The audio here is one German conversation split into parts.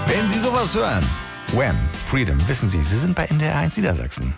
Wenn Sie sowas hören, Wham! Freedom, wissen Sie, Sie sind bei NDR 1 Niedersachsen.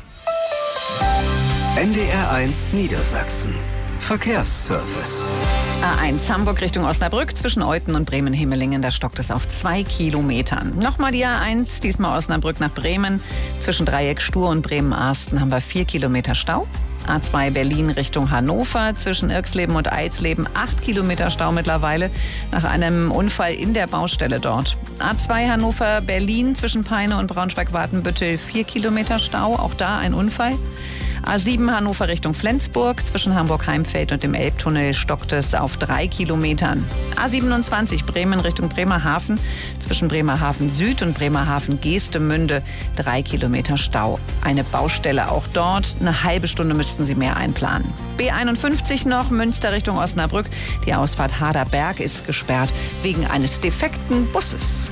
NDR 1 Niedersachsen. Verkehrsservice. A1 Hamburg Richtung Osnabrück zwischen Euthen und Bremen-Hemelingen. Da stockt es auf 2 Kilometern. Nochmal die A1, diesmal Osnabrück nach Bremen. Zwischen Dreieck Stur und Bremen-Arsten haben wir 4 Kilometer Stau. A2 Berlin Richtung Hannover, zwischen Irxleben und Eidsleben 8 Kilometer Stau mittlerweile nach einem Unfall in der Baustelle dort. A2 Hannover Berlin zwischen Peine und Braunschweig-Watenbüttel 4 Kilometer Stau, auch da ein Unfall. A7 Hannover Richtung Flensburg, zwischen Hamburg-Heimfeld und dem Elbtunnel stockt es auf 3 Kilometern. A27 Bremen Richtung Bremerhaven, zwischen Bremerhaven Süd und Bremerhaven Geestemünde 3 Kilometer Stau. Eine Baustelle auch dort, eine halbe Stunde müssten Sie mehr einplanen. B51 noch, Münster Richtung Osnabrück, die Ausfahrt Haderberg ist gesperrt wegen eines defekten Busses.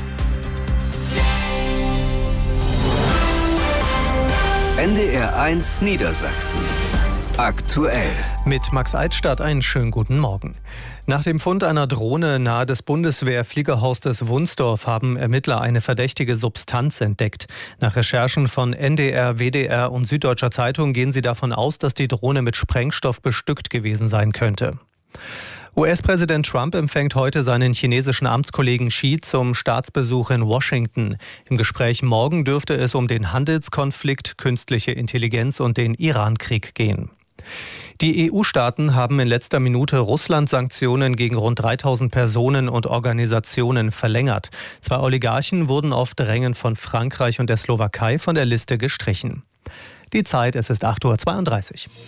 NDR 1 Niedersachsen. Aktuell. Mit Max Eitstadt einen schönen guten Morgen. Nach dem Fund einer Drohne nahe des Bundeswehr-Fliegerhostes Wunsdorf haben Ermittler eine verdächtige Substanz entdeckt. Nach Recherchen von NDR, WDR und Süddeutscher Zeitung gehen sie davon aus, dass die Drohne mit Sprengstoff bestückt gewesen sein könnte. US-Präsident Trump empfängt heute seinen chinesischen Amtskollegen Xi zum Staatsbesuch in Washington. Im Gespräch morgen dürfte es um den Handelskonflikt, künstliche Intelligenz und den Iran-Krieg gehen. Die EU-Staaten haben in letzter Minute Russland-Sanktionen gegen rund 3000 Personen und Organisationen verlängert. 2 Oligarchen wurden auf Drängen von Frankreich und der Slowakei von der Liste gestrichen. Die Zeit, es ist 8:32 Uhr.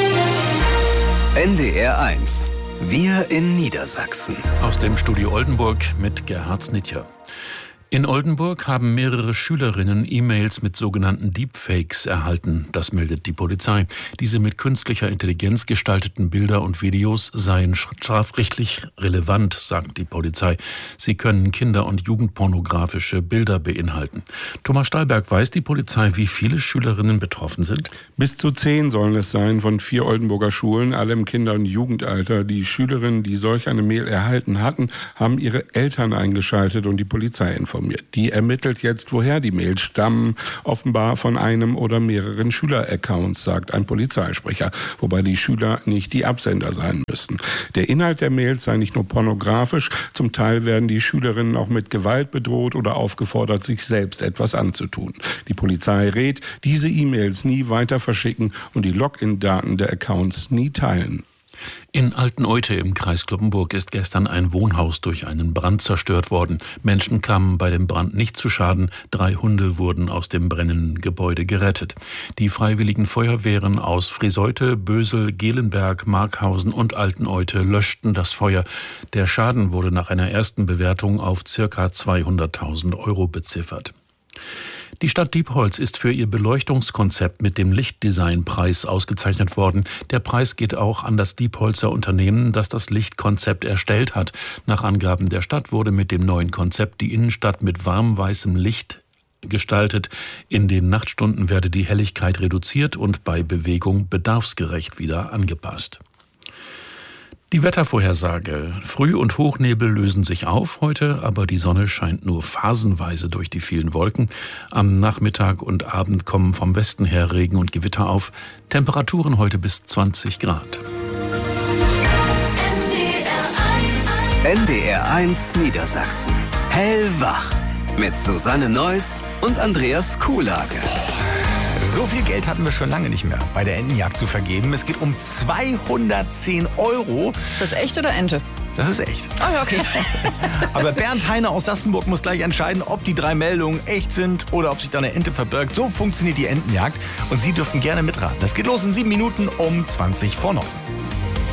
NDR 1. Wir in Niedersachsen. Aus dem Studio Oldenburg mit Gerhard Snitcher. In Oldenburg haben mehrere Schülerinnen E-Mails mit sogenannten Deepfakes erhalten. Das meldet die Polizei. Diese mit künstlicher Intelligenz gestalteten Bilder und Videos seien strafrechtlich relevant, sagt die Polizei. Sie können kinder- und jugendpornografische Bilder beinhalten. Thomas Stahlberg, weiß die Polizei, wie viele Schülerinnen betroffen sind? Bis zu 10 sollen es sein von 4 Oldenburger Schulen, alle im Kinder- und Jugendalter. Die Schülerinnen, die solch eine Mail erhalten hatten, haben ihre Eltern eingeschaltet und die Polizei informiert. Die ermittelt jetzt, woher die Mails stammen, offenbar von einem oder mehreren Schüler-Accounts, sagt ein Polizeisprecher, wobei die Schüler nicht die Absender sein müssten. Der Inhalt der Mails sei nicht nur pornografisch, zum Teil werden die Schülerinnen auch mit Gewalt bedroht oder aufgefordert, sich selbst etwas anzutun. Die Polizei rät, diese E-Mails nie weiter verschicken und die Login-Daten der Accounts nie teilen. In Alteneute im Kreis Cloppenburg ist gestern ein Wohnhaus durch einen Brand zerstört worden. Menschen kamen bei dem Brand nicht zu Schaden. 3 Hunde wurden aus dem brennenden Gebäude gerettet. Die freiwilligen Feuerwehren aus Friseute, Bösel, Gelenberg, Markhausen und Alteneute löschten das Feuer. Der Schaden wurde nach einer ersten Bewertung auf ca. 200.000 € beziffert. Die Stadt Diepholz ist für ihr Beleuchtungskonzept mit dem Lichtdesignpreis ausgezeichnet worden. Der Preis geht auch an das Diepholzer Unternehmen, das das Lichtkonzept erstellt hat. Nach Angaben der Stadt wurde mit dem neuen Konzept die Innenstadt mit warmweißem Licht gestaltet. In den Nachtstunden werde die Helligkeit reduziert und bei Bewegung bedarfsgerecht wieder angepasst. Die Wettervorhersage. Früh- und Hochnebel lösen sich auf heute, aber die Sonne scheint nur phasenweise durch die vielen Wolken. Am Nachmittag und Abend kommen vom Westen her Regen und Gewitter auf. Temperaturen heute bis 20 Grad. NDR 1 Niedersachsen. Hellwach. Mit Susanne Neuss und Andreas Kuhlage. So viel Geld hatten wir schon lange nicht mehr bei der Entenjagd zu vergeben. Es geht um 210 €. Ist das echt oder Ente? Das ist echt. Ah, ja, okay. Aber Bernd Heine aus Sassenburg muss gleich entscheiden, ob die 3 Meldungen echt sind oder ob sich da eine Ente verbirgt. So funktioniert die Entenjagd und Sie dürfen gerne mitraten. Es geht los in 7 Minuten um 20 vor 9.